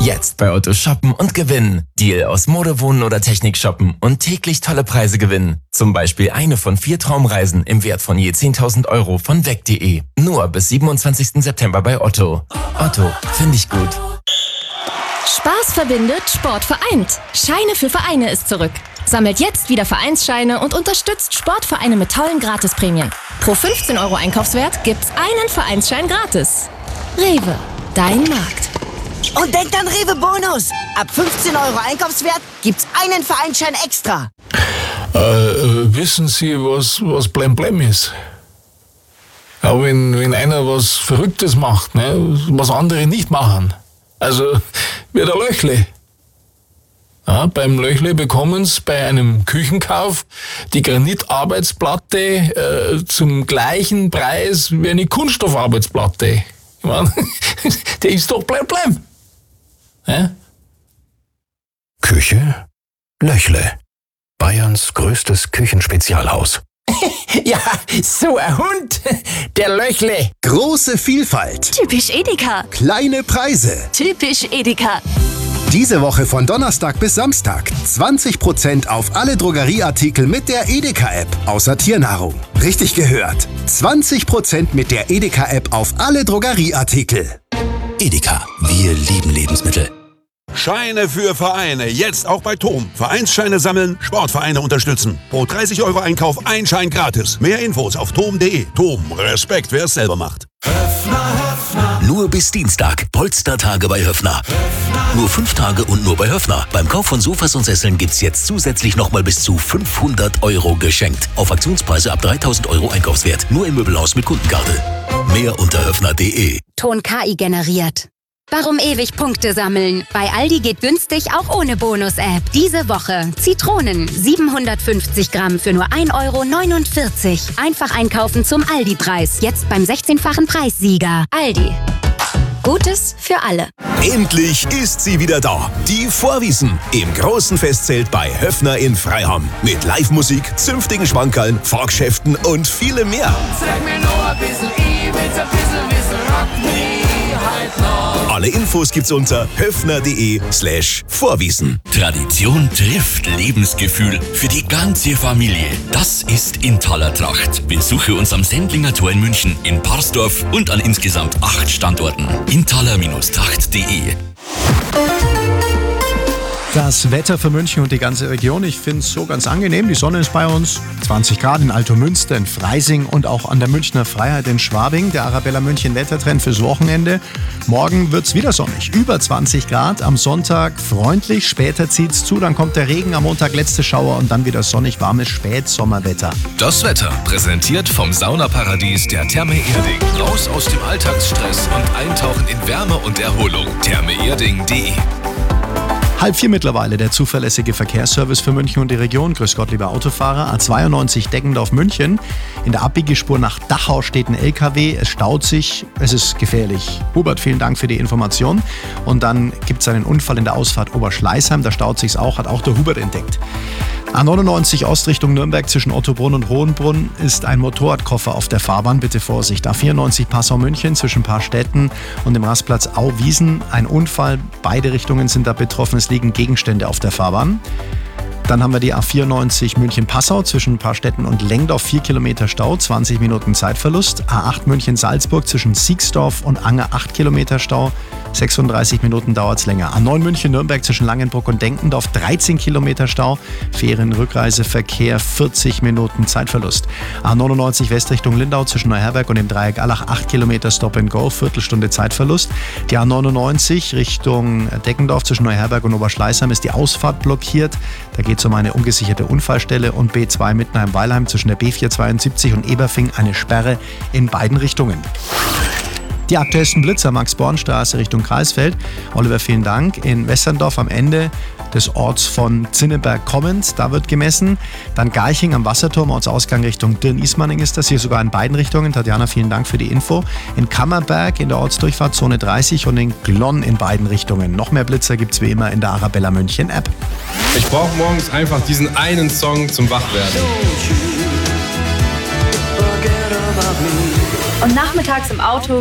Jetzt bei Otto shoppen und gewinnen. Deal aus Mode, Wohnen oder Technik shoppen und täglich tolle Preise gewinnen. Zum Beispiel eine von 4 Traumreisen im Wert von je 10.000 Euro von weg.de. Nur bis 27. September bei Otto. Otto, finde ich gut. Spaß verbindet, Sport vereint. Scheine für Vereine ist zurück. Sammelt jetzt wieder Vereinsscheine und unterstützt Sportvereine mit tollen Gratisprämien. Pro 15 Euro Einkaufswert gibt's einen Vereinsschein gratis. Rewe, dein Markt. Und denkt an Rewe Bonus. Ab 15 Euro Einkaufswert gibt's einen Vereinsschein extra. Wissen Sie, was Blemblem ist? Ja, wenn einer was Verrücktes macht, ne, was andere nicht machen. Also, wie der Löchle. Ja, beim Löchle bekommen Sie bei einem Küchenkauf die Granitarbeitsplatte zum gleichen Preis wie eine Kunststoffarbeitsplatte. Ich meine, der ist doch Blemblem. Ja? Küche Löchle. Bayerns größtes Küchenspezialhaus. Ja, so ein Hund, der Löchle. Große Vielfalt. Typisch Edeka. Kleine Preise. Typisch Edeka. Diese Woche von Donnerstag bis Samstag 20% auf alle Drogerieartikel mit der Edeka-App, außer Tiernahrung. Richtig gehört. 20% mit der Edeka-App auf alle Drogerieartikel. Edeka, wir lieben Lebensmittel. Scheine für Vereine. Jetzt auch bei TOM. Vereinsscheine sammeln, Sportvereine unterstützen. Pro 30 Euro Einkauf ein Schein gratis. Mehr Infos auf tom.de. TOM. Respekt, wer es selber macht. Nur bis Dienstag. Polstertage bei Höffner. Nur 5 Tage und nur bei Höffner. Beim Kauf von Sofas und Sesseln gibt's jetzt zusätzlich nochmal bis zu 500 Euro geschenkt. Auf Aktionspreise ab 3.000 Euro Einkaufswert. Nur im Möbelhaus mit Kundenkarte. Mehr unter höffner.de. Ton KI generiert. Warum ewig Punkte sammeln? Bei Aldi geht günstig auch ohne Bonus-App. Diese Woche Zitronen 750 Gramm für nur 1,49 €. Einfach einkaufen zum Aldi-Preis. Jetzt beim 16-fachen Preissieger. Aldi. Gutes für alle. Endlich ist sie wieder da. Die Vorwiesen im großen Festzelt bei Höffner in Freiham. Mit Live-Musik, zünftigen Schmankerln, Fahrgeschäften und vielem mehr. Sag mir noch ein bisschen, ich will's ein bisschen wissen, rock me halt noch. Alle Infos gibt's unter höffner.de/Vorwiesen. Tradition trifft Lebensgefühl für die ganze Familie. Das ist Intaler Tracht. Besuche uns am Sendlinger Tor in München, in Parsdorf und an insgesamt 8 Standorten. Intaler-Tracht.de. Das Wetter für München und die ganze Region, ich finde es so ganz angenehm. Die Sonne ist bei uns, 20 Grad in Altomünster, in Freising und auch an der Münchner Freiheit in Schwabing. Der Arabella München Wettertrend fürs Wochenende. Morgen wird es wieder sonnig, über 20 Grad. Am Sonntag freundlich, später zieht es zu, dann kommt der Regen, am Montag letzte Schauer und dann wieder sonnig, warmes Spätsommerwetter. Das Wetter präsentiert vom Saunaparadies der Therme Erding. Raus aus dem Alltagsstress und eintauchen in Wärme und Erholung. thermeerding.de. 3:30 mittlerweile, der zuverlässige Verkehrsservice für München und die Region. Grüß Gott, liebe Autofahrer. A92 Deggendorf München. In der Abbiegespur nach Dachau steht ein LKW. Es staut sich. Es ist gefährlich. Hubert, vielen Dank für die Information. Und dann gibt es einen Unfall in der Ausfahrt Oberschleißheim. Da staut sich's auch, hat auch der Hubert entdeckt. A99 Ostrichtung Nürnberg zwischen Ottobrunn und Hohenbrunn ist ein Motorradkoffer auf der Fahrbahn. Bitte Vorsicht. A94 Passau München zwischen Paarstetten und dem Rastplatz Au-Wiesen. Ein Unfall. Beide Richtungen sind da betroffen. Es liegen Gegenstände auf der Fahrbahn. Dann haben wir die A94 München-Passau zwischen Paarstetten und Lengdorf, 4 Kilometer Stau, 20 Minuten Zeitverlust. A8 München-Salzburg zwischen Siegsdorf und Anger, 8 Kilometer Stau, 36 Minuten dauert es länger. A9 München-Nürnberg zwischen Langenbruck und Denkendorf, 13 Kilometer Stau, Ferienrückreiseverkehr, 40 Minuten Zeitverlust. A99 Westrichtung Lindau zwischen Neuherberg und dem Dreieck Allach, 8 Kilometer Stop and Go, Viertelstunde Zeitverlust. Die A99 Richtung Deckendorf zwischen Neuherberg und Oberschleißheim ist die Ausfahrt blockiert. Da geht es um eine ungesicherte Unfallstelle und B2 Mittenheim-Weilheim zwischen der B472 und Eberfing eine Sperre in beiden Richtungen. Die aktuellsten Blitzer, Max-Born-Straße Richtung Kreisfeld. Oliver, vielen Dank. In Westerndorf am Ende des Orts von Zinneberg-Commons, da wird gemessen. Dann Garching am Wasserturm, Ortsausgang Richtung Dirn-Ismaning ist das, hier sogar in beiden Richtungen. Tatjana, vielen Dank für die Info. In Kammerberg in der Ortsdurchfahrt Zone 30 und in Glonn in beiden Richtungen. Noch mehr Blitzer gibt es wie immer in der Arabella München App. Ich brauche morgens einfach diesen einen Song zum Wachwerden. Und nachmittags im Auto